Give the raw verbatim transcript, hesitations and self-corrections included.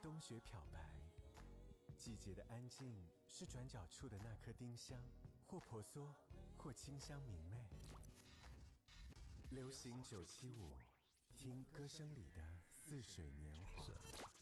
冬雪漂白。季节的安静是转角处的那颗丁香，或婆娑，或清香明媚。流行九七五，听歌声里的似水年华。